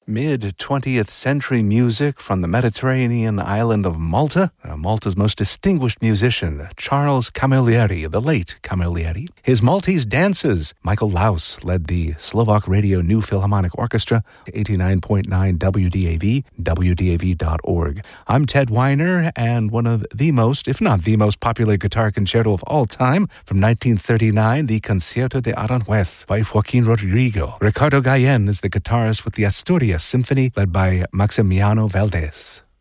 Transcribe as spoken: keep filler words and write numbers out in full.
Mid-twentieth century music from the Mediterranean island of Malta. Uh, Malta's most distinguished musician, Charles Camilleri, the late Camilleri. His Maltese dances. Michael Laus led the Slovak Radio New Philharmonic Orchestra, eighty-nine point nine W D A V, W D A V dot org. I'm Ted Weiner, and one of the most, if not the most popular guitar concerto of all time, from nineteen thirty-nine, the Concierto de Aranjuez by Joaquin Rodrigo. Ricardo Gallen is the guitarist with the Asturias Symphony, led by Maximiano Valdés.